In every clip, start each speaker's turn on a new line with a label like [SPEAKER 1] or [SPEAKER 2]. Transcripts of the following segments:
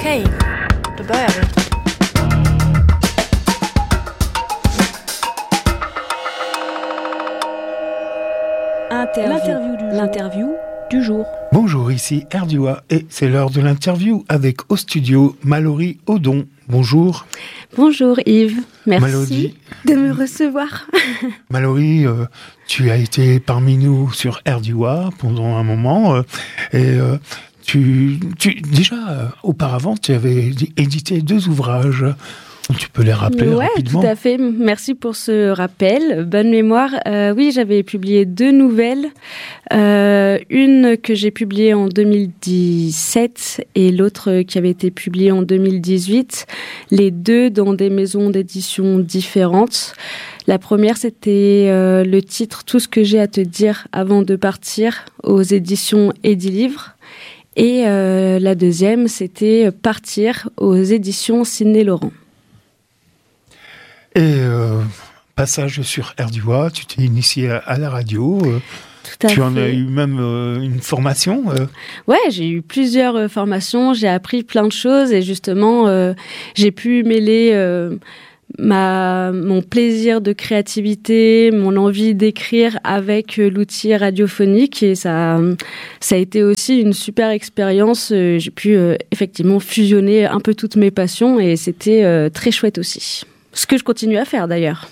[SPEAKER 1] Okej, då börjar vi.
[SPEAKER 2] L'interview du jour.
[SPEAKER 3] Bonjour, ici Erdua et c'est l'heure de l'interview avec au studio Mallory Odon. Bonjour.
[SPEAKER 2] Bonjour Yves, merci
[SPEAKER 3] Mallory,
[SPEAKER 2] de me recevoir.
[SPEAKER 3] Mallory, tu as été parmi nous sur Erdua pendant un moment et auparavant tu avais édité 2 ouvrages. Tu peux les rappeler rapidement.
[SPEAKER 2] Oui, tout à fait. Merci pour ce rappel. Bonne mémoire. Oui, j'avais publié 2 nouvelles. Une que j'ai publiée en 2017 et l'autre qui avait été publiée en 2018. Les 2 dans des maisons d'édition différentes. La première, c'était le titre « Tout ce que j'ai à te dire avant de partir » aux éditions Edilivre. Et la deuxième, c'était « Partir » aux éditions Sidney Laurent.
[SPEAKER 3] Et passage sur Erdua, tu t'es initié à la radio.
[SPEAKER 2] Tout à fait.
[SPEAKER 3] Tu en as eu même une formation.
[SPEAKER 2] Ouais, j'ai eu plusieurs formations, j'ai appris plein de choses et justement, j'ai pu mêler mon plaisir de créativité, mon envie d'écrire avec l'outil radiophonique et ça a été aussi une super expérience. J'ai pu effectivement fusionner un peu toutes mes passions et c'était très chouette aussi. Ce que je continue à faire d'ailleurs.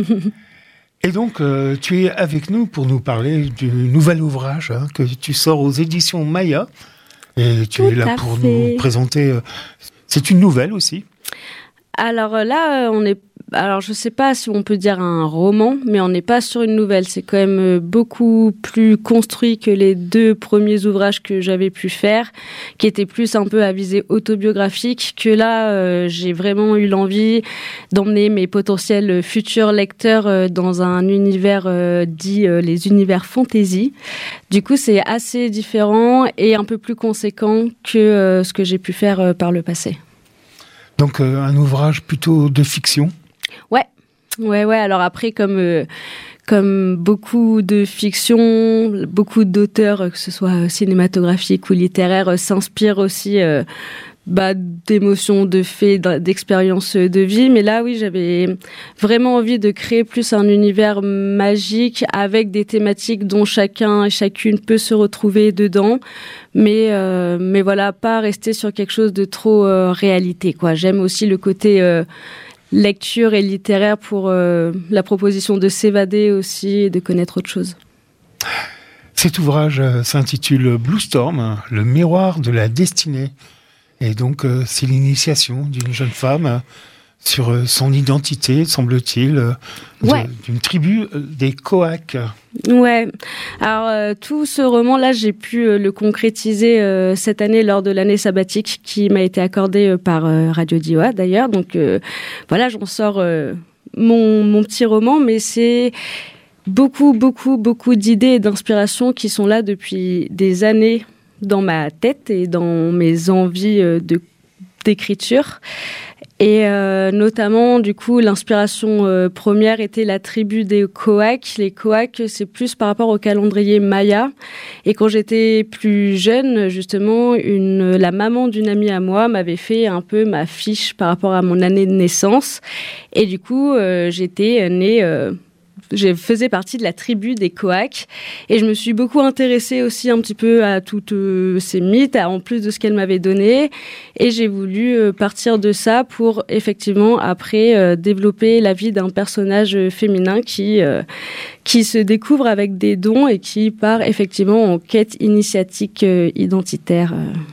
[SPEAKER 3] Et donc, tu es avec nous pour nous parler du nouvel ouvrage que tu sors aux éditions Maya. Et tu es là pour nous présenter. C'est une nouvelle aussi.
[SPEAKER 2] Alors là, alors je sais pas si on peut dire un roman, mais on n'est pas sur une nouvelle. C'est quand même beaucoup plus construit que les 2 premiers ouvrages que j'avais pu faire, qui étaient plus un peu à visée autobiographique, que là, j'ai vraiment eu l'envie d'emmener mes potentiels futurs lecteurs dans un univers dit les univers fantasy. Du coup, c'est assez différent et un peu plus conséquent que ce que j'ai pu faire par le passé.
[SPEAKER 3] Donc, un ouvrage plutôt de fiction.
[SPEAKER 2] Ouais. Alors après, comme beaucoup de fiction, beaucoup d'auteurs, que ce soit cinématographiques ou littéraires, s'inspirent aussi d'émotions, de faits, d'expériences de vie. Mais là, oui, j'avais vraiment envie de créer plus un univers magique avec des thématiques dont chacun et chacune peut se retrouver dedans. Mais voilà, pas rester sur quelque chose de trop réalité, quoi. J'aime aussi le côté lecture et littéraire pour la proposition de s'évader aussi et de connaître autre chose.
[SPEAKER 3] Cet ouvrage s'intitule Blue Storm, le miroir de la destinée. Et donc, c'est l'initiation d'une jeune femme sur son identité, semble-t-il, d'une tribu des Coacs.
[SPEAKER 2] Ouais. Alors, tout ce roman-là, j'ai pu le concrétiser cette année lors de l'année sabbatique qui m'a été accordée par Radio Dioa, d'ailleurs. Donc, voilà, j'en sors mon petit roman, mais c'est beaucoup d'idées et d'inspirations qui sont là depuis des années dans ma tête et dans mes envies d'écriture. Et notamment, du coup, l'inspiration première était la tribu des Coacs. Les Coacs, c'est plus par rapport au calendrier Maya. Et quand j'étais plus jeune, justement, la maman d'une amie à moi m'avait fait un peu ma fiche par rapport à mon année de naissance. Et du coup, j'étais née... je faisais partie de la tribu des Coacs et je me suis beaucoup intéressée aussi un petit peu à toutes ces mythes, en plus de ce qu'elle m'avait donné. Et j'ai voulu partir de ça pour effectivement après développer la vie d'un personnage féminin qui se découvre avec des dons et qui part effectivement en quête initiatique identitaire.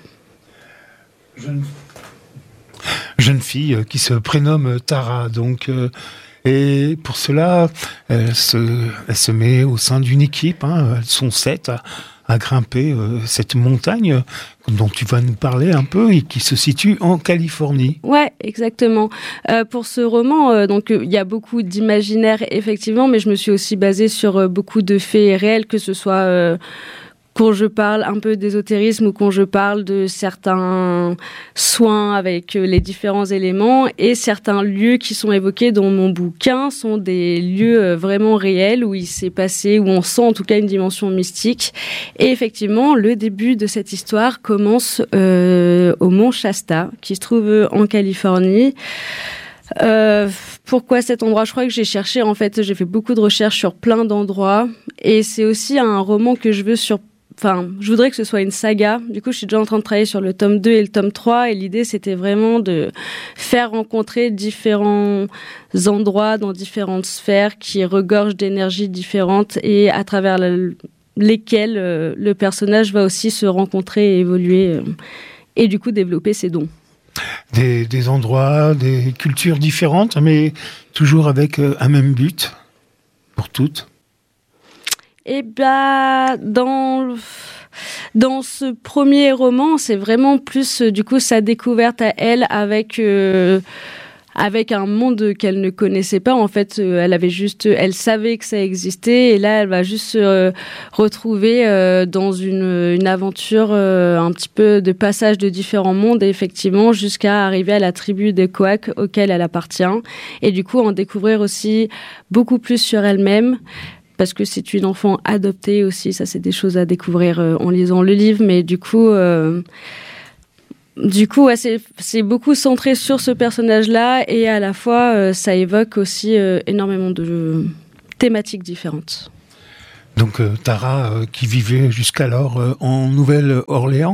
[SPEAKER 3] Jeune fille qui se prénomme Tara, donc... Et pour cela, elle se met au sein d'une équipe. Elles sont 7 à grimper cette montagne dont tu vas nous parler un peu et qui se situe en Californie.
[SPEAKER 2] Ouais, exactement. Pour ce roman, donc il y a beaucoup d'imaginaire effectivement, mais je me suis aussi basée sur beaucoup de faits réels, que ce soit quand je parle un peu d'ésotérisme ou quand je parle de certains soins avec les différents éléments, et certains lieux qui sont évoqués dans mon bouquin sont des lieux vraiment réels où il s'est passé, où on sent en tout cas une dimension mystique. Et effectivement, le début de cette histoire commence au mont Shasta, qui se trouve en Californie. Pourquoi cet endroit ? Je crois que j'ai cherché, en fait, j'ai fait beaucoup de recherches sur plein d'endroits, et c'est aussi un roman que je voudrais que ce soit une saga. Du coup, je suis déjà en train de travailler sur le tome 2 et le tome 3, et l'idée, c'était vraiment de faire rencontrer différents endroits dans différentes sphères qui regorgent d'énergies différentes et à travers lesquelles le personnage va aussi se rencontrer et évoluer et du coup développer ses dons.
[SPEAKER 3] Des endroits, des cultures différentes, mais toujours avec un même but pour toutes.
[SPEAKER 2] Et dans ce premier roman, c'est vraiment plus du coup sa découverte à elle avec un monde qu'elle ne connaissait pas. En fait, elle savait que ça existait, et là, elle va juste se retrouver dans une aventure un petit peu de passage de différents mondes, et effectivement, jusqu'à arriver à la tribu des Coacs auquel elle appartient, et du coup, en découvrir aussi beaucoup plus sur elle-même. Parce que c'est une enfant adoptée aussi, ça c'est des choses à découvrir en lisant le livre, mais du coup, ouais, c'est beaucoup centré sur ce personnage-là, et à la fois ça évoque aussi énormément de thématiques différentes.
[SPEAKER 3] Donc Tara, qui vivait jusqu'alors en Nouvelle-Orléans ?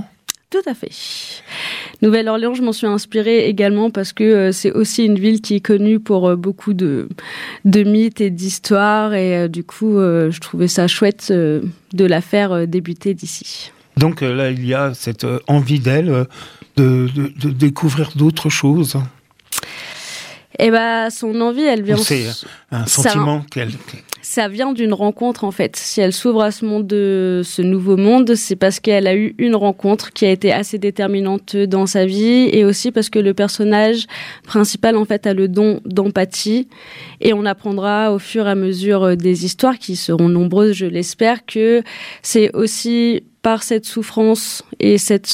[SPEAKER 2] Tout à fait. Nouvelle-Orléans, je m'en suis inspirée également parce que c'est aussi une ville qui est connue pour beaucoup de mythes et d'histoires, et du coup, je trouvais ça chouette de la faire débuter d'ici.
[SPEAKER 3] Donc là, il y a cette envie d'elle de découvrir d'autres choses.
[SPEAKER 2] Et son envie, elle vient...
[SPEAKER 3] C'est un sentiment
[SPEAKER 2] Ça vient d'une rencontre, en fait. Si elle s'ouvre à ce nouveau monde, c'est parce qu'elle a eu une rencontre qui a été assez déterminante dans sa vie, et aussi parce que le personnage principal, en fait, a le don d'empathie. Et on apprendra au fur et à mesure des histoires, qui seront nombreuses, je l'espère, que c'est aussi par cette souffrance et cette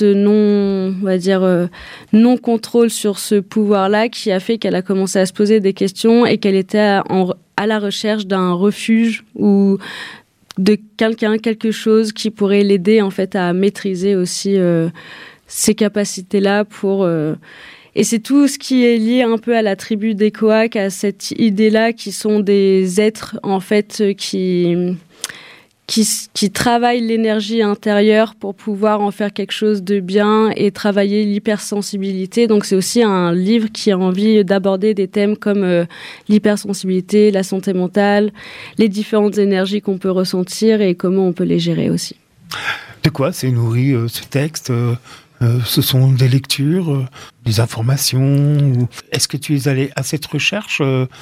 [SPEAKER 2] non-contrôle sur ce pouvoir-là qui a fait qu'elle a commencé à se poser des questions, et qu'elle était à la recherche d'un refuge ou de quelque chose qui pourrait l'aider en fait à maîtriser aussi ces capacités-là et c'est tout ce qui est lié un peu à la tribu des Coacs, à cette idée-là qui sont des êtres en fait qui travaillent l'énergie intérieure pour pouvoir en faire quelque chose de bien et travailler l'hypersensibilité. Donc c'est aussi un livre qui a envie d'aborder des thèmes comme l'hypersensibilité, la santé mentale, les différentes énergies qu'on peut ressentir et comment on peut les gérer aussi.
[SPEAKER 3] De quoi c'est nourri ce texte ? Ce sont des lectures, des informations ? Est-ce que tu es allé à cette recherche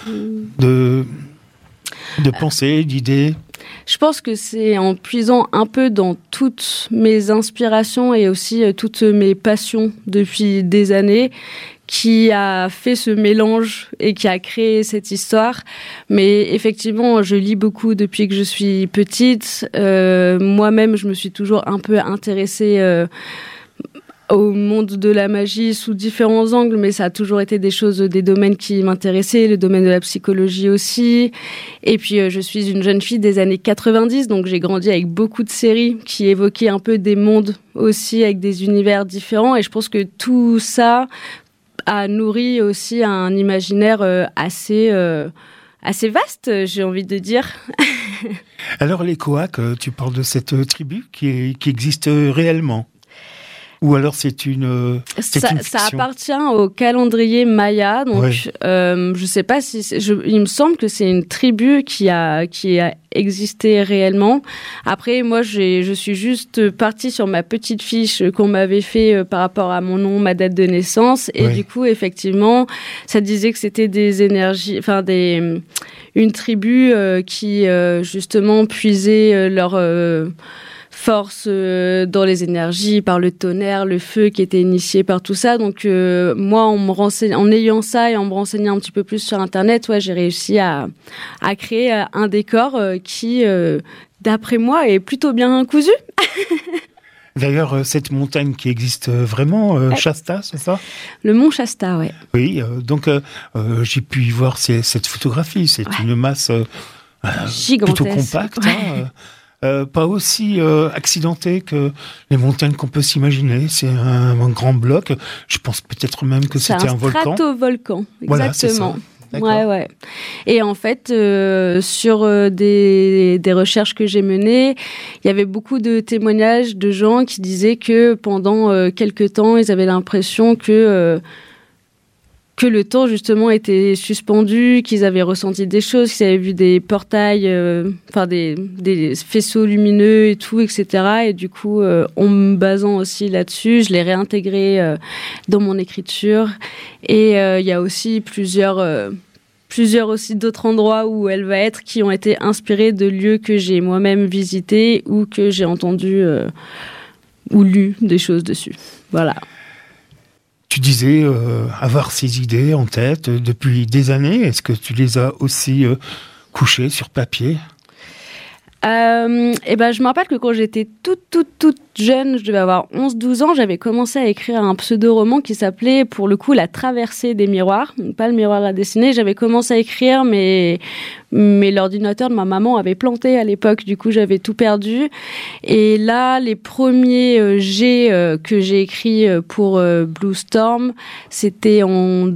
[SPEAKER 3] de pensées, d'idées ?
[SPEAKER 2] Je pense que c'est en puisant un peu dans toutes mes inspirations et aussi toutes mes passions depuis des années qui a fait ce mélange et qui a créé cette histoire. Mais effectivement, je lis beaucoup depuis que je suis petite. Moi-même, je me suis toujours un peu intéressée au monde de la magie sous différents angles, mais ça a toujours été des domaines qui m'intéressaient, le domaine de la psychologie aussi. Et puis, je suis une jeune fille des années 90, donc j'ai grandi avec beaucoup de séries qui évoquaient un peu des mondes aussi, avec des univers différents. Et je pense que tout ça a nourri aussi un imaginaire assez vaste, j'ai envie de dire.
[SPEAKER 3] Alors, les Coacs, tu parles de cette tribu qui existe réellement ? Ou alors c'est une fiction.
[SPEAKER 2] Ça appartient au calendrier Maya, donc oui. Je sais pas si il me semble que c'est une tribu qui a existé réellement. Après moi je suis juste partie sur ma petite fiche qu'on m'avait fait par rapport à mon nom, ma date de naissance, et oui. Du coup effectivement ça disait que c'était des énergies, une tribu qui justement puisait leur force dans les énergies, par le tonnerre, le feu qui était initié par tout ça. Donc moi, en ayant ça et en me renseignant un petit peu plus sur Internet, ouais, j'ai réussi à créer un décor qui d'après moi, est plutôt bien cousue.
[SPEAKER 3] D'ailleurs, cette montagne qui existe vraiment, Shasta, c'est ça ?
[SPEAKER 2] Le mont Shasta, ouais.
[SPEAKER 3] Oui, donc j'ai pu y voir cette photographie. C'est une masse plutôt compacte, pas aussi accidentée que les montagnes qu'on peut s'imaginer. C'est un grand bloc. Je pense peut-être même que c'était un volcan.
[SPEAKER 2] C'est un stratovolcan, exactement.
[SPEAKER 3] Voilà, c'est ça.
[SPEAKER 2] Ouais. Et en fait, sur des recherches que j'ai menées, il y avait beaucoup de témoignages de gens qui disaient que pendant quelques temps, ils avaient l'impression que le temps justement était suspendu, qu'ils avaient ressenti des choses, qu'ils avaient vu des portails, des faisceaux lumineux et tout, etc. Et du coup, en me basant aussi là-dessus, je l'ai réintégré dans mon écriture. Et il y a aussi plusieurs aussi d'autres endroits où elle va être qui ont été inspirés de lieux que j'ai moi-même visités ou que j'ai entendu ou lu des choses dessus. Voilà.
[SPEAKER 3] Tu disais avoir ces idées en tête depuis des années. Est-ce que tu les as aussi couchées sur papier ?
[SPEAKER 2] Je me rappelle que quand j'étais toute jeune, je devais avoir 11-12 ans, j'avais commencé à écrire un pseudo-roman qui s'appelait, pour le coup, La traversée des miroirs. Donc, pas le miroir à dessiner. J'avais commencé à écrire, mais l'ordinateur de ma maman avait planté à l'époque. Du coup, j'avais tout perdu. Et là, les premiers jets que j'ai écrits pour Blue Storm, c'était en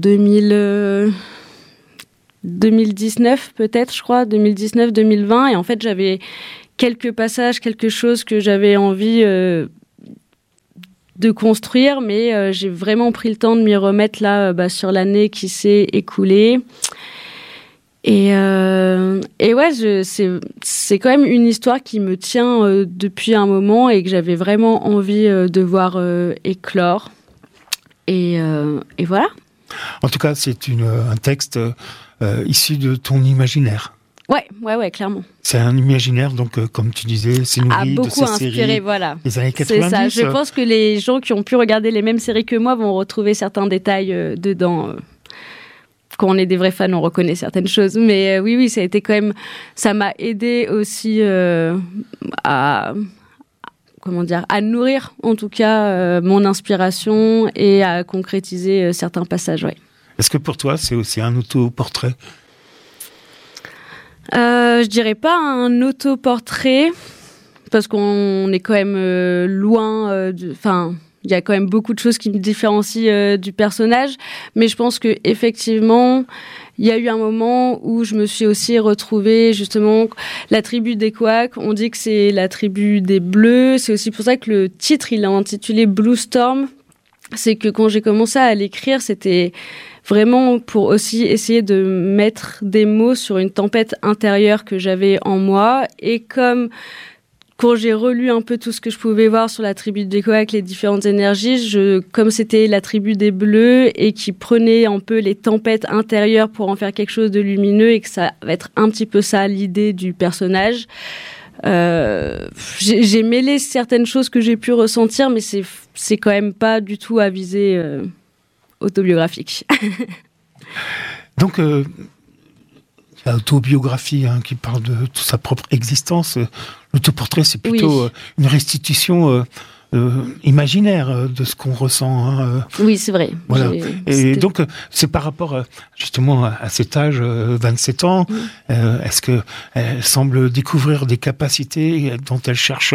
[SPEAKER 2] 2019 peut-être, je crois, 2019-2020. Et en fait, j'avais quelques passages, quelque chose que j'avais envie de construire, mais j'ai vraiment pris le temps de m'y remettre là sur l'année qui s'est écoulée. Et ouais, c'est quand même une histoire qui me tient depuis un moment et que j'avais vraiment envie de voir éclore. Et voilà.
[SPEAKER 3] En tout cas, c'est un texte issu de ton imaginaire.
[SPEAKER 2] Ouais, clairement.
[SPEAKER 3] C'est un imaginaire, donc, comme tu disais, c'est nourri de ces séries
[SPEAKER 2] voilà.
[SPEAKER 3] des années 90.
[SPEAKER 2] C'est ça. Je pense que les gens qui ont pu regarder les mêmes séries que moi vont retrouver certains détails dedans. Quand on est des vrais fans, on reconnaît certaines choses. Mais oui, ça a été quand même... Ça m'a aidé aussi à nourrir, en tout cas, mon inspiration et à concrétiser certains passages, ouais.
[SPEAKER 3] Est-ce que pour toi, c'est aussi un autoportrait ?
[SPEAKER 2] Je dirais pas un autoportrait, parce qu'on est quand même loin il y a quand même beaucoup de choses qui me différencient du personnage, mais je pense que effectivement, il y a eu un moment où je me suis aussi retrouvée justement la tribu des Coacs. On dit que c'est la tribu des Bleus. C'est aussi pour ça que le titre il est intitulé Blue Storm. C'est que quand j'ai commencé à l'écrire, c'était vraiment pour aussi essayer de mettre des mots sur une tempête intérieure que j'avais en moi. Et comme quand j'ai relu un peu tout ce que je pouvais voir sur la tribu des Coacs, les différentes énergies, comme c'était la tribu des Bleus et qui prenait un peu les tempêtes intérieures pour en faire quelque chose de lumineux et que ça va être un petit peu ça l'idée du personnage. J'ai mêlé certaines choses que j'ai pu ressentir, mais c'est quand même pas du tout à visée autobiographique.
[SPEAKER 3] Donc, l'autobiographie qui parle de toute sa propre existence. L'autoportrait, c'est plutôt une restitution imaginaire de ce qu'on ressent.
[SPEAKER 2] Oui, c'est vrai.
[SPEAKER 3] Voilà. Et donc, c'est par rapport justement à cet âge, 27 ans, est-ce qu'elle semble découvrir des capacités dont elle cherche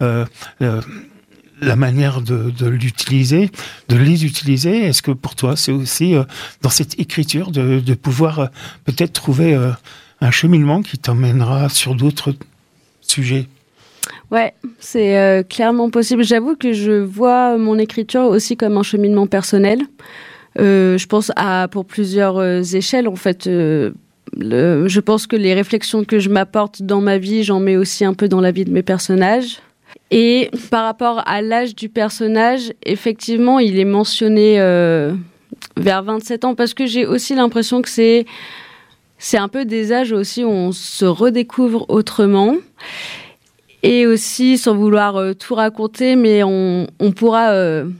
[SPEAKER 3] la manière de l'utiliser, de les utiliser? Est-ce que pour toi, c'est aussi dans cette écriture de pouvoir peut-être trouver un cheminement qui t'emmènera sur d'autres sujets?
[SPEAKER 2] Ouais, c'est clairement possible. J'avoue que je vois mon écriture aussi comme un cheminement personnel. Je pense pour plusieurs échelles, en fait. Je pense que les réflexions que je m'apporte dans ma vie, j'en mets aussi un peu dans la vie de mes personnages. Et par rapport à l'âge du personnage, effectivement, il est mentionné vers 27 ans, parce que j'ai aussi l'impression que c'est un peu des âges aussi où on se redécouvre autrement. Et aussi, sans vouloir tout raconter, mais on pourra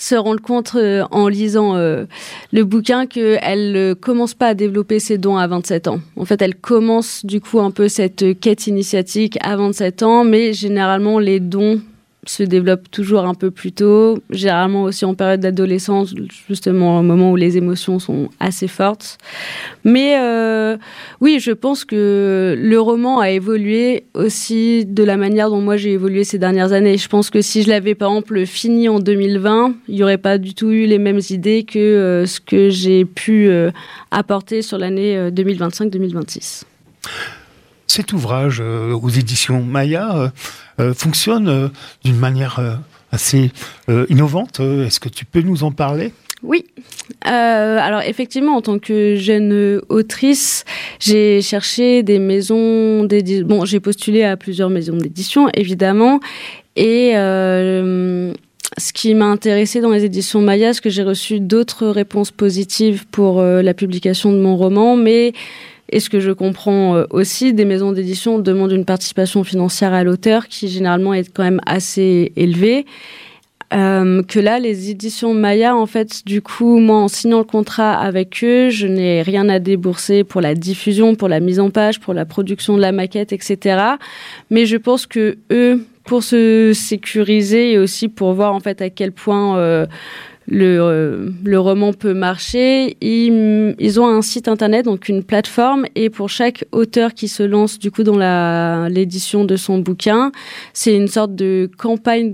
[SPEAKER 2] se rendre compte en lisant le bouquin qu'elle ne commence pas à développer ses dons à 27 ans. En fait, elle commence du coup un peu cette quête initiatique à 27 ans, mais généralement les dons se développe toujours un peu plus tôt, généralement aussi en période d'adolescence, justement au moment où les émotions sont assez fortes. Mais oui, je pense que le roman a évolué aussi de la manière dont moi j'ai évolué ces dernières années. Je pense que si je l'avais par exemple fini en 2020, il n'y aurait pas du tout eu les mêmes idées que ce que j'ai pu apporter sur l'année 2025-2026.
[SPEAKER 3] Cet ouvrage aux éditions Maya fonctionne d'une manière assez innovante. Est-ce que tu peux nous en parler ?
[SPEAKER 2] Oui. Alors effectivement, en tant que jeune autrice, j'ai cherché des maisons d'édition. Bon, j'ai postulé à plusieurs maisons d'édition, évidemment. Et ce qui m'a intéressée dans les éditions Maya, c'est que j'ai reçu d'autres réponses positives pour la publication de mon roman, mais... Et ce que je comprends aussi, des maisons d'édition demandent une participation financière à l'auteur qui généralement est quand même assez élevée. Que là, les éditions Maya, en fait, du coup, moi, en signant le contrat avec eux, je n'ai rien à débourser pour la diffusion, pour la mise en page, pour la production de la maquette, etc. Mais je pense que eux, pour se sécuriser et aussi pour voir en fait à quel point le roman peut marcher, ils ont un site internet, donc une plateforme, et pour chaque auteur qui se lance du coup dans l'édition de son bouquin, c'est une sorte de campagne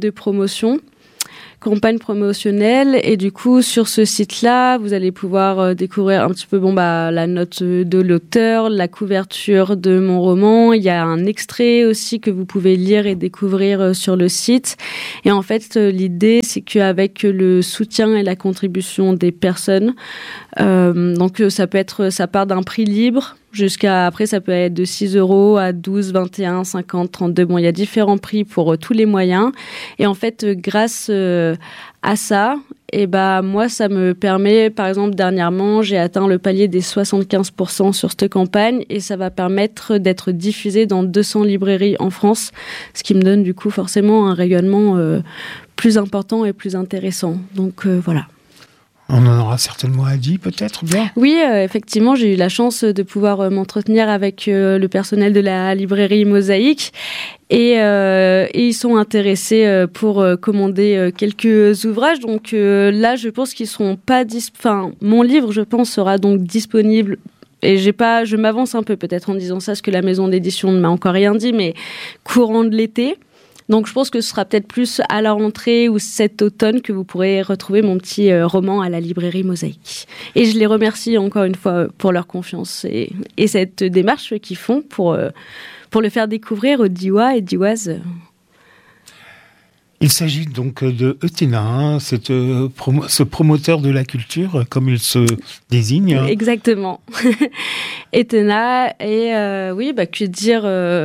[SPEAKER 2] promotionnelle, et du coup sur ce site-là vous allez pouvoir découvrir un petit peu la note de l'auteur, la couverture de mon roman, il y a un extrait aussi que vous pouvez lire et découvrir sur le site. Et en fait l'idée c'est qu'avec le soutien et la contribution des personnes, donc ça part d'un prix libre jusqu'à, après ça peut être de 6 € à 12, 21, 50, 32. Bon, il y a différents prix pour tous les moyens. Et en fait, grâce à ça, moi, ça me permet, par exemple, dernièrement, j'ai atteint le palier des 75% sur cette campagne et ça va permettre d'être diffusé dans 200 librairies en France, ce qui me donne du coup forcément un rayonnement plus important et plus intéressant. Donc voilà.
[SPEAKER 3] On en aura certainement à dire, peut-être, bien.
[SPEAKER 2] Oui, effectivement, j'ai eu la chance de pouvoir m'entretenir avec le personnel de la librairie Mosaïque et ils sont intéressés pour commander quelques ouvrages. Donc là, je pense qu'ils seront pas mon livre, je pense, sera donc disponible. Et je m'avance un peu peut-être en disant ça, parce que la maison d'édition ne m'a encore rien dit, mais courant de l'été. Donc je pense que ce sera peut-être plus à la rentrée ou cet automne que vous pourrez retrouver mon petit roman à la librairie Mosaïque. Et je les remercie encore une fois pour leur confiance et cette démarche qu'ils font pour le faire découvrir aux Diois et Dioises.
[SPEAKER 3] Il s'agit donc de Euthéna, ce promoteur de la culture, comme il se désigne.
[SPEAKER 2] Exactement. Euthéna, et oui, que dire...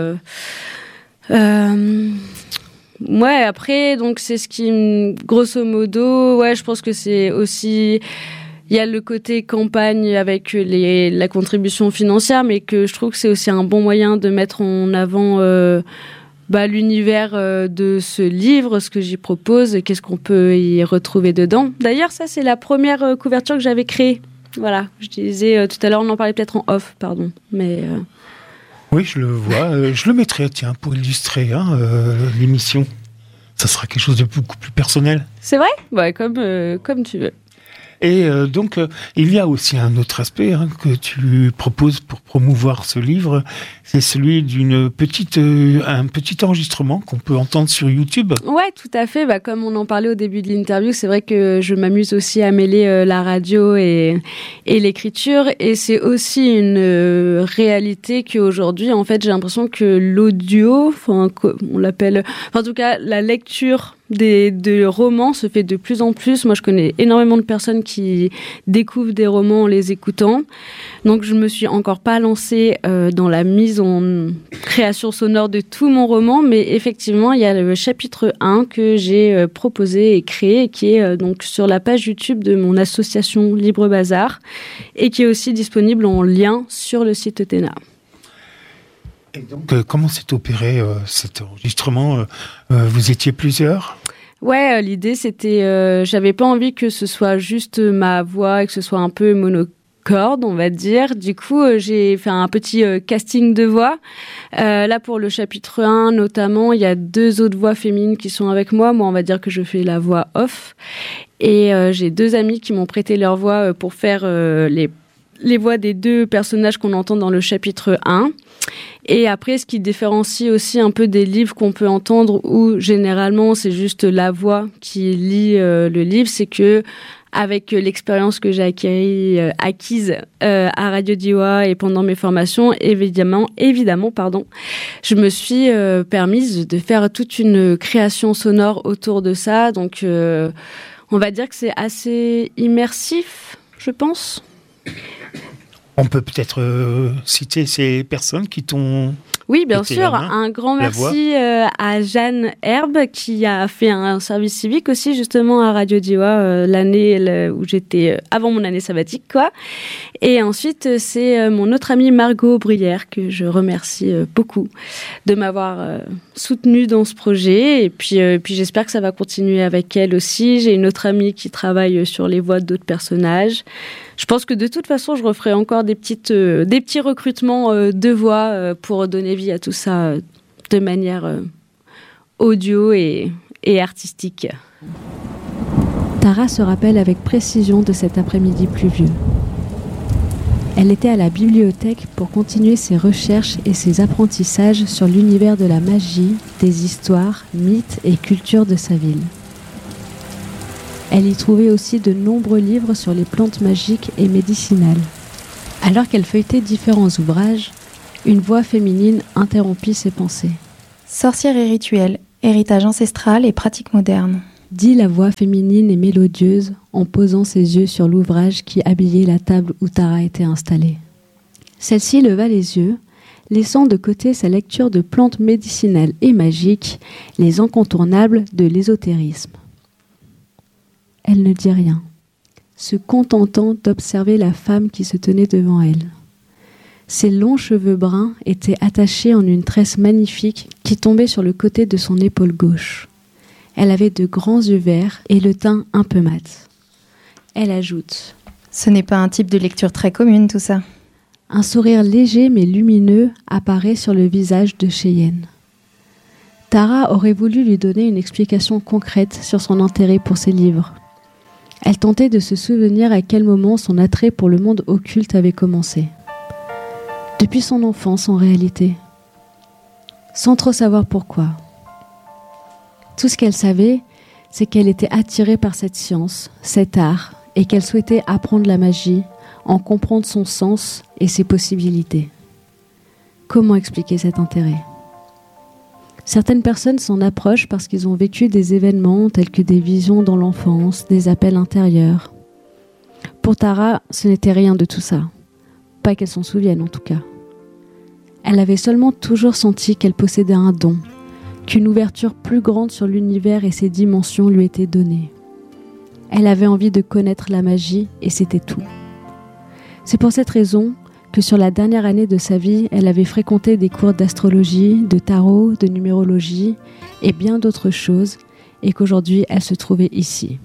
[SPEAKER 2] Ouais, après, donc c'est ce qui, grosso modo, je pense que c'est aussi, il y a le côté campagne avec la contribution financière, mais que je trouve que c'est aussi un bon moyen de mettre en avant l'univers de ce livre, ce que j'y propose, et qu'est-ce qu'on peut y retrouver dedans. D'ailleurs, ça, c'est la première couverture que j'avais créée. Voilà, je disais tout à l'heure, on en parlait peut-être en off, pardon, mais...
[SPEAKER 3] Oui, je le vois. Je le mettrai, pour illustrer l'émission. Ça sera quelque chose de beaucoup plus personnel.
[SPEAKER 2] C'est vrai ? Comme tu veux.
[SPEAKER 3] Et donc, il y a aussi un autre aspect que tu proposes pour promouvoir ce livre. C'est celui un petit enregistrement qu'on peut entendre sur YouTube.
[SPEAKER 2] Ouais, tout à fait. Comme on en parlait au début de l'interview, c'est vrai que je m'amuse aussi à mêler la radio et l'écriture. Et c'est aussi une réalité qu'aujourd'hui, en fait, j'ai l'impression que l'audio, on l'appelle, en tout cas, la lecture de romans se fait de plus en plus. Moi, je connais énormément de personnes qui découvrent des romans en les écoutant. Donc, je me suis encore pas lancée dans la mise en création sonore de tout mon roman, mais effectivement, il y a le chapitre 1 que j'ai proposé et créé, qui est donc sur la page YouTube de mon association Libre Bazar et qui est aussi disponible en lien sur le site Euthéna.
[SPEAKER 3] Et donc, comment s'est opéré cet enregistrement ? Vous étiez plusieurs ?
[SPEAKER 2] Ouais, l'idée c'était, j'avais pas envie que ce soit juste ma voix et que ce soit un peu monocorde, on va dire. Du coup, j'ai fait un petit casting de voix. Là, pour le chapitre 1, notamment, il y a 2 autres voix féminines qui sont avec moi. Moi, on va dire que je fais la voix off. Et j'ai 2 amis qui m'ont prêté leur voix pour faire les voix des 2 personnages qu'on entend dans le chapitre 1. Et après, ce qui différencie aussi un peu des livres qu'on peut entendre où généralement c'est juste la voix qui lit le livre, c'est que avec l'expérience que j'ai acquise à Radio Dioa et pendant mes formations, évidemment, je me suis permise de faire toute une création sonore autour de ça. Donc, on va dire que c'est assez immersif, je pense.
[SPEAKER 3] On peut peut-être citer ces personnes qui t'ont...
[SPEAKER 2] Oui, bien sûr. Un grand merci à Jeanne Herbe qui a fait un service civique aussi justement à Radio Dioa l'année où j'étais avant mon année sabbatique, quoi. Et ensuite, c'est mon autre amie Margot Brière que je remercie beaucoup de m'avoir soutenue dans ce projet. Et puis j'espère que ça va continuer avec elle aussi. J'ai une autre amie qui travaille sur les voix d'autres personnages. Je pense que de toute façon, je referai encore des petits recrutements de voix pour donner vie à tout ça de manière audio et artistique.
[SPEAKER 4] Tara se rappelle avec précision de cet après-midi pluvieux. Elle était à la bibliothèque pour continuer ses recherches et ses apprentissages sur l'univers de la magie, des histoires, mythes et cultures de sa ville. Elle y trouvait aussi de nombreux livres sur les plantes magiques et médicinales. Alors qu'elle feuilletait différents ouvrages, une voix féminine interrompit ses pensées.
[SPEAKER 5] Sorcière et rituel, héritage ancestral et pratique moderne.
[SPEAKER 4] Dit la voix féminine et mélodieuse en posant ses yeux sur l'ouvrage qui habillait la table où Tara était installée. Celle-ci leva les yeux, laissant de côté sa lecture de plantes médicinales et magiques, les incontournables de l'ésotérisme. Elle ne dit rien, se contentant d'observer la femme qui se tenait devant elle. Ses longs cheveux bruns étaient attachés en une tresse magnifique qui tombait sur le côté de son épaule gauche. Elle avait de grands yeux verts et le teint un peu mat. Elle ajoute :
[SPEAKER 5] Ce n'est pas un type de lecture très commune, tout ça.
[SPEAKER 4] Un sourire léger mais lumineux apparaît sur le visage de Cheyenne. Tara aurait voulu lui donner une explication concrète sur son intérêt pour ces livres. Elle tentait de se souvenir à quel moment son attrait pour le monde occulte avait commencé. Depuis son enfance, en réalité. Sans trop savoir pourquoi. Tout ce qu'elle savait, c'est qu'elle était attirée par cette science, cet art, et qu'elle souhaitait apprendre la magie, en comprendre son sens et ses possibilités. Comment expliquer cet intérêt ? Certaines personnes s'en approchent parce qu'ils ont vécu des événements tels que des visions dans l'enfance, des appels intérieurs. Pour Tara, ce n'était rien de tout ça. Pas qu'elle s'en souvienne en tout cas. Elle avait seulement toujours senti qu'elle possédait un don, qu'une ouverture plus grande sur l'univers et ses dimensions lui était donnée. Elle avait envie de connaître la magie et c'était tout. C'est pour cette raison que sur la dernière année de sa vie, elle avait fréquenté des cours d'astrologie, de tarot, de numérologie et bien d'autres choses, et qu'aujourd'hui elle se trouvait ici.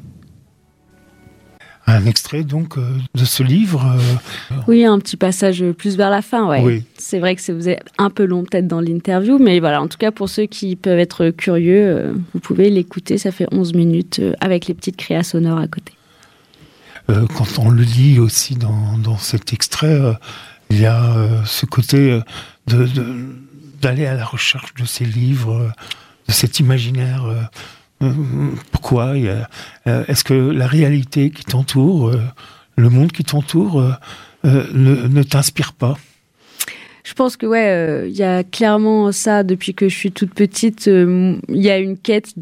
[SPEAKER 3] Un extrait donc de ce livre.
[SPEAKER 2] Oui, un petit passage plus vers la fin, ouais. Oui. C'est vrai que vous êtes un peu long peut-être dans l'interview, mais voilà, en tout cas pour ceux qui peuvent être curieux, vous pouvez l'écouter, ça fait 11 minutes avec les petites créas sonores à côté.
[SPEAKER 3] Quand on le lit aussi dans cet extrait, il y a ce côté d'aller à la recherche de ces livres, de cet imaginaire. Pourquoi est-ce que la réalité qui t'entoure, le monde qui t'entoure, ne t'inspire pas ?
[SPEAKER 2] Je pense que y a clairement ça depuis que je suis toute petite. Il y a une quête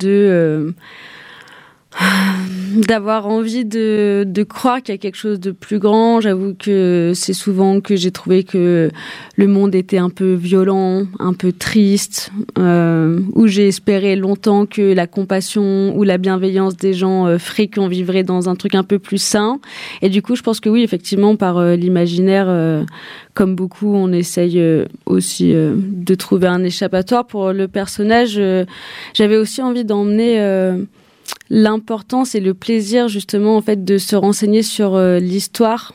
[SPEAKER 2] d'avoir envie de croire qu'il y a quelque chose de plus grand. J'avoue que c'est souvent que j'ai trouvé que le monde était un peu violent, un peu triste, où j'ai espéré longtemps que la compassion ou la bienveillance des gens ferait qu'on vivrait dans un truc un peu plus sain. Et du coup, je pense que oui, effectivement, par l'imaginaire, comme beaucoup, on essaye aussi de trouver un échappatoire pour le personnage. J'avais aussi envie d'emmener l'importance et le plaisir justement en fait de se renseigner sur l'histoire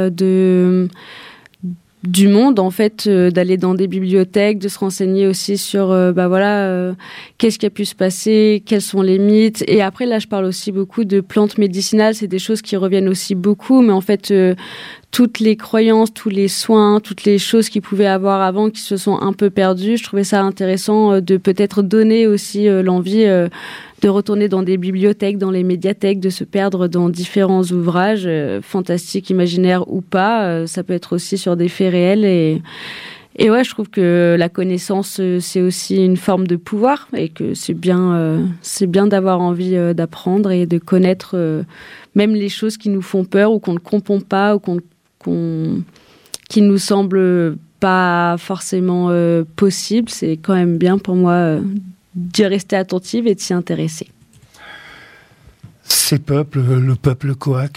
[SPEAKER 2] du monde, en fait, d'aller dans des bibliothèques, de se renseigner aussi sur, qu'est-ce qui a pu se passer, quels sont les mythes. Et après, là, je parle aussi beaucoup de plantes médicinales. C'est des choses qui reviennent aussi beaucoup, mais en fait, toutes les croyances, tous les soins, toutes les choses qu'il pouvait avoir avant qui se sont un peu perdues. Je trouvais ça intéressant de peut-être donner aussi l'envie de retourner dans des bibliothèques, dans les médiathèques, de se perdre dans différents ouvrages, fantastiques, imaginaires ou pas. Ça peut être aussi sur des faits réels. Et ouais, je trouve que la connaissance, c'est aussi une forme de pouvoir et que c'est bien d'avoir envie d'apprendre et de connaître même les choses qui nous font peur ou qu'on ne comprend pas ou qui nous semblent pas forcément possibles. C'est quand même bien pour moi d'y rester attentive et de s'y intéresser.
[SPEAKER 3] Ces peuples, le peuple Coaque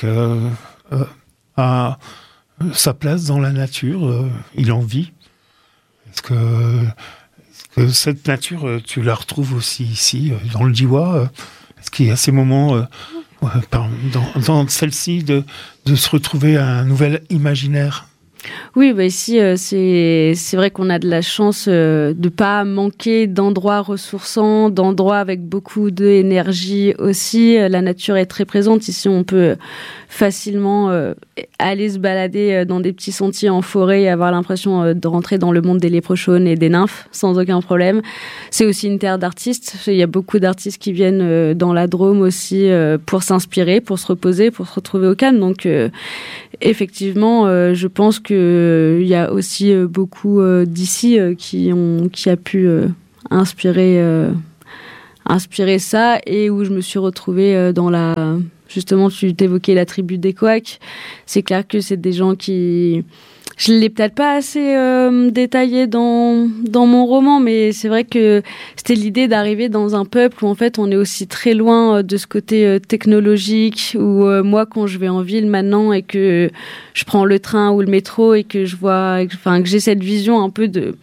[SPEAKER 3] a sa place dans la nature, il en vit. Est-ce que cette nature, tu la retrouves aussi ici, dans le Diois? Est-ce qu'il y a ces moments, dans celle-ci, de se retrouver à un nouvel imaginaire?
[SPEAKER 2] Oui, ici, c'est vrai qu'on a de la chance de ne pas manquer d'endroits ressourçants, d'endroits avec beaucoup d'énergie aussi. La nature est très présente. Ici, on peut facilement aller se balader dans des petits sentiers en forêt et avoir l'impression de rentrer dans le monde des léprechaunes et des nymphes sans aucun problème. C'est aussi une terre d'artistes. Il y a beaucoup d'artistes qui viennent dans la Drôme aussi pour s'inspirer, pour se reposer, pour se retrouver au calme. Donc, effectivement, je pense qu'il y a aussi beaucoup d'ici qui a pu inspirer ça et où je me suis retrouvée dans la... Justement, tu t'évoquais la tribu des Coaques. C'est clair que c'est des gens qui... Je ne l'ai peut-être pas assez détaillé dans mon roman, mais c'est vrai que c'était l'idée d'arriver dans un peuple où en fait on est aussi très loin de ce côté technologique, où moi quand je vais en ville maintenant et que je prends le train ou le métro et que que j'ai cette vision un peu de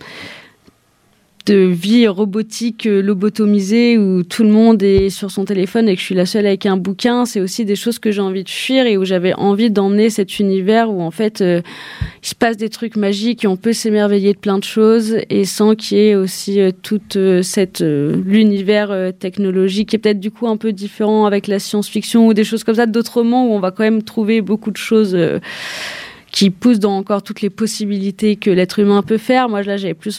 [SPEAKER 2] vie robotique, lobotomisée, où tout le monde est sur son téléphone et que je suis la seule avec un bouquin, c'est aussi des choses que j'ai envie de fuir et où j'avais envie d'emmener cet univers où en fait il se passe des trucs magiques et on peut s'émerveiller de plein de choses et sans qu'il y ait aussi toute l'univers technologique qui est peut-être du coup un peu différent avec la science-fiction ou des choses comme ça, d'autres romans où on va quand même trouver beaucoup de choses qui poussent dans encore toutes les possibilités que l'être humain peut faire. Moi là j'avais plus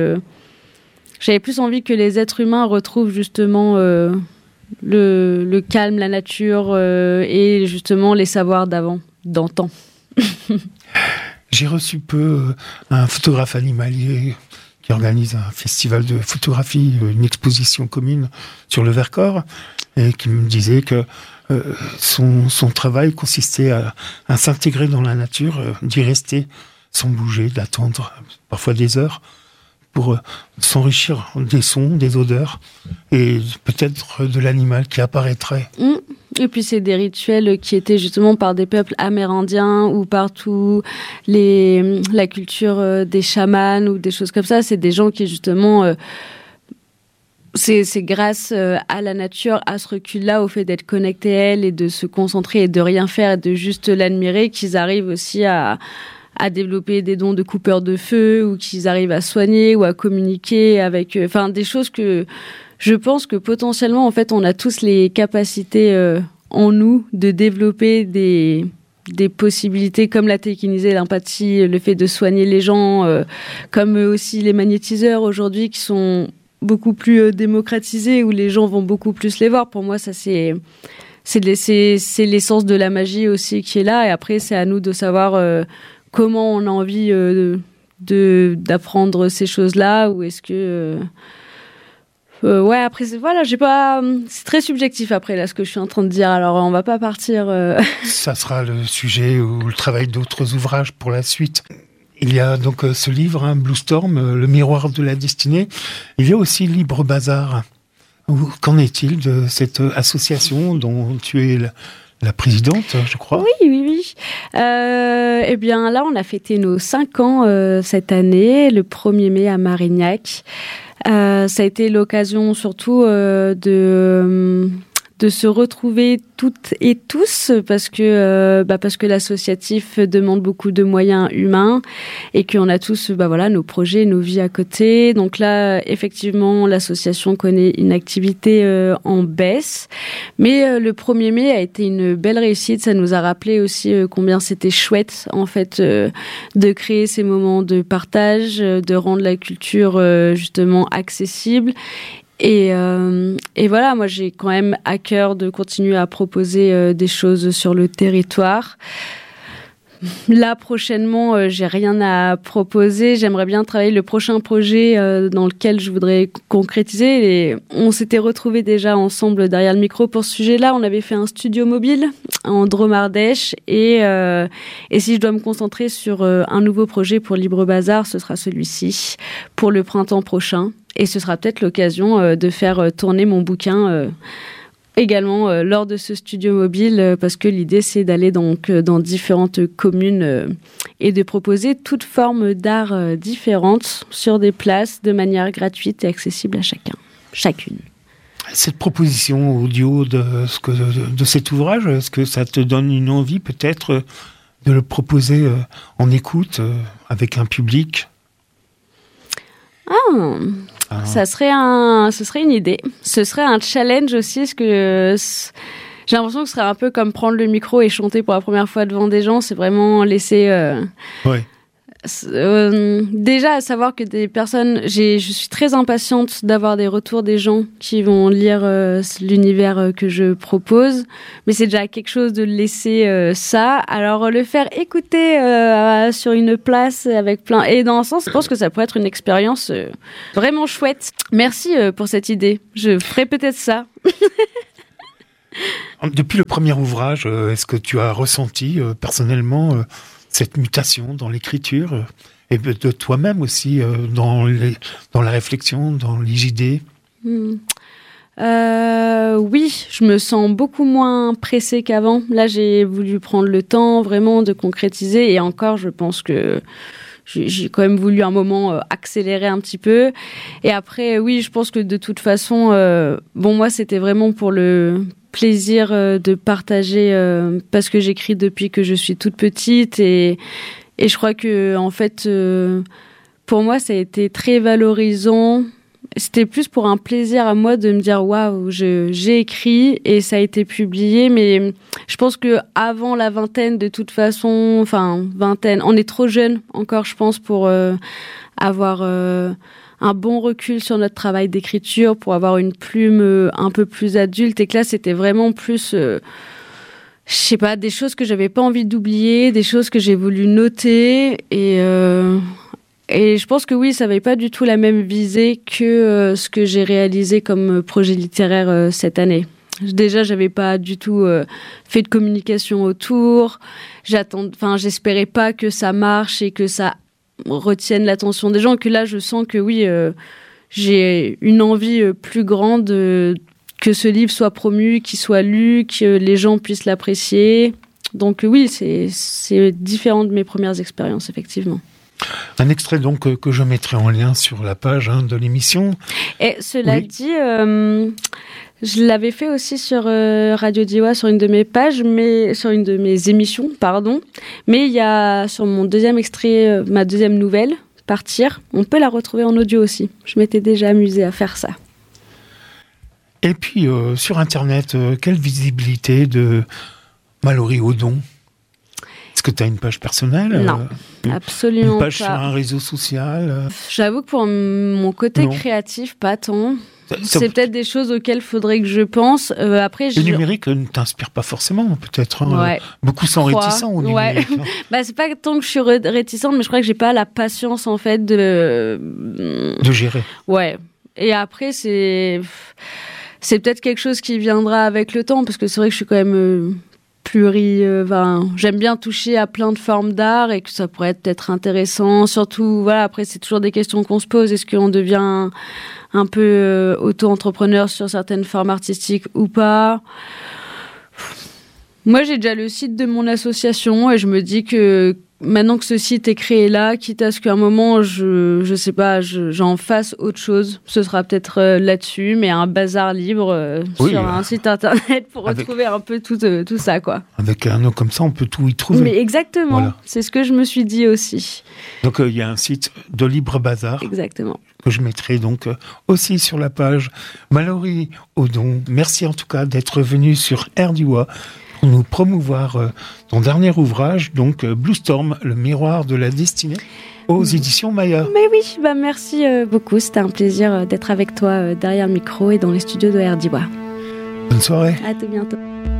[SPEAKER 2] envie que les êtres humains retrouvent justement le calme, la nature et justement les savoirs d'antan.
[SPEAKER 3] J'ai reçu peu un photographe animalier qui organise un festival de photographie, une exposition commune sur le Vercors, et qui me disait que son travail consistait à s'intégrer dans la nature, d'y rester sans bouger, d'attendre parfois des heures, pour s'enrichir des sons, des odeurs et peut-être de l'animal qui apparaîtrait.
[SPEAKER 2] Et puis c'est des rituels qui étaient justement par des peuples amérindiens ou partout la culture des chamans ou des choses comme ça. C'est des gens qui justement... c'est grâce à la nature, à ce recul-là, au fait d'être connecté à elle et de se concentrer et de rien faire et de juste l'admirer, qu'ils arrivent aussi à développer des dons de coupeurs de feu ou qu'ils arrivent à soigner ou à communiquer avec... des choses que je pense que potentiellement, en fait, on a tous les capacités en nous de développer des possibilités comme la télékinésie, l'empathie, le fait de soigner les gens, comme aussi les magnétiseurs aujourd'hui qui sont beaucoup plus démocratisés, où les gens vont beaucoup plus les voir. Pour moi, ça, c'est l'essence de la magie aussi qui est là. Et après, c'est à nous de savoir... comment on a envie d'apprendre ces choses-là, ou est-ce que après c'est très subjectif après là ce que je suis en train de dire, alors on va pas partir
[SPEAKER 3] Ça sera le sujet ou le travail d'autres ouvrages pour la suite. Il y a donc ce livre, Blue Storm, le miroir de la destinée. Il y a aussi Libre Bazar. Qu'en est-il de cette association dont tu es la présidente, je crois?
[SPEAKER 2] Oui. Eh bien, là, on a fêté nos 5 ans cette année, le 1er mai à Marignac. Ça a été l'occasion surtout de de se retrouver toutes et tous parce que l'associatif demande beaucoup de moyens humains et qu'on a tous nos projets, nos vies à côté. Donc là, effectivement, l'association connaît une activité en baisse, mais le 1er mai a été une belle réussite. Ça nous a rappelé aussi combien c'était chouette en fait de créer ces moments de partage, de rendre la culture justement accessible. Et voilà, moi j'ai quand même à cœur de continuer à proposer des choses sur le territoire. Là, prochainement, j'ai rien à proposer. J'aimerais bien travailler le prochain projet dans lequel je voudrais concrétiser. Et on s'était retrouvés déjà ensemble derrière le micro pour ce sujet-là. On avait fait un studio mobile en Drôme Ardèche. Et si je dois me concentrer sur un nouveau projet pour Libre Bazar, ce sera celui-ci pour le printemps prochain. Et ce sera peut-être l'occasion de faire tourner mon bouquin également lors de ce studio mobile, parce que l'idée, c'est d'aller donc dans différentes communes et de proposer toute forme d'art différente sur des places de manière gratuite et accessible à chacune.
[SPEAKER 3] Cette proposition audio de cet ouvrage, est-ce que ça te donne une envie peut-être de le proposer en écoute avec un public ?
[SPEAKER 2] Ce serait une idée. Ce serait un challenge aussi, parce que j'ai l'impression que ce serait un peu comme prendre le micro et chanter pour la première fois devant des gens. C'est vraiment laisser...
[SPEAKER 3] Ouais.
[SPEAKER 2] Déjà, à savoir que des personnes... Je suis très impatiente d'avoir des retours des gens qui vont lire l'univers que je propose. Mais c'est déjà quelque chose de laisser ça. Alors, le faire écouter sur une place avec plein... Et dans un sens, je pense que ça pourrait être une expérience vraiment chouette. Merci pour cette idée. Je ferai peut-être ça.
[SPEAKER 3] Depuis le premier ouvrage, est-ce que tu as ressenti personnellement... cette mutation dans l'écriture et de toi-même aussi dans la réflexion, dans les idées.
[SPEAKER 2] Oui, je me sens beaucoup moins pressée qu'avant. Là, j'ai voulu prendre le temps vraiment de concrétiser et encore, je pense que j'ai quand même voulu un moment accélérer un petit peu. Et après, oui, je pense que de toute façon, moi, c'était vraiment pour le plaisir de partager parce que j'écris depuis que je suis toute petite et je crois que en fait pour moi ça a été très valorisant. C'était plus pour un plaisir à moi de me dire waouh, j'ai écrit et ça a été publié, mais je pense que avant la vingtaine, de toute façon, on est trop jeune encore, je pense, pour avoir un bon recul sur notre travail d'écriture, pour avoir une plume un peu plus adulte, et que là c'était vraiment plus des choses que j'avais pas envie d'oublier, des choses que j'ai voulu noter, et je pense que oui, ça n'avait pas du tout la même visée que ce que j'ai réalisé comme projet littéraire cette année. Déjà, j'avais pas du tout fait de communication autour. J'espérais pas que ça marche et que ça retienne l'attention des gens. Que là, je sens que oui, j'ai une envie plus grande que ce livre soit promu, qu'il soit lu, que les gens puissent l'apprécier. Donc oui, c'est différent de mes premières expériences, effectivement.
[SPEAKER 3] Un extrait donc que je mettrai en lien sur la page de l'émission. Et
[SPEAKER 2] cela dit, je l'avais fait aussi sur Radio Diowa, sur une de mes pages, sur une de mes émissions, pardon. Mais il y a sur mon deuxième extrait, ma deuxième nouvelle, Partir, on peut la retrouver en audio aussi. Je m'étais déjà amusée à faire ça.
[SPEAKER 3] Et puis sur Internet, quelle visibilité de Mallory Odon ? Est-ce que tu as une page personnelle ?
[SPEAKER 2] Non, absolument pas.
[SPEAKER 3] Une page sur un réseau social ?
[SPEAKER 2] J'avoue que pour mon côté créatif, pas tant. C'est peut-être des choses auxquelles il faudrait que je pense. Après,
[SPEAKER 3] le numérique ne t'inspire pas forcément, peut-être.
[SPEAKER 2] Ouais.
[SPEAKER 3] Beaucoup sont réticents au numérique.
[SPEAKER 2] Ouais. C'est pas tant que je suis réticente, mais je crois que j'ai pas la patience, en fait, de
[SPEAKER 3] gérer.
[SPEAKER 2] Ouais. Et après, c'est peut-être quelque chose qui viendra avec le temps, parce que c'est vrai que je suis quand même... j'aime bien toucher à plein de formes d'art et que ça pourrait être peut-être intéressant. Surtout, après, c'est toujours des questions qu'on se pose. Est-ce qu'on devient un peu auto-entrepreneur sur certaines formes artistiques ou pas ? Moi, j'ai déjà le site de mon association et je me dis que maintenant que ce site est créé là, quitte à ce qu'à un moment, je sais pas, j'en fasse autre chose, ce sera peut-être là-dessus, mais un bazar libre sur un site internet pour retrouver un peu tout ça, quoi.
[SPEAKER 3] Avec un nom comme ça, on peut tout y trouver.
[SPEAKER 2] Mais exactement, c'est ce que je me suis dit aussi.
[SPEAKER 3] Donc il y a un site de Libre Bazar.
[SPEAKER 2] Exactement.
[SPEAKER 3] Que je mettrai donc aussi sur la page. Mallory Odon, merci en tout cas d'être venue sur RDIWA pour nous promouvoir ton dernier ouvrage, donc Blue Storm, le miroir de la destinée, aux éditions Maya.
[SPEAKER 2] Mais oui, merci beaucoup. C'était un plaisir d'être avec toi derrière le micro et dans les studios de RDIWA.
[SPEAKER 3] Bonne soirée.
[SPEAKER 2] À tout bientôt.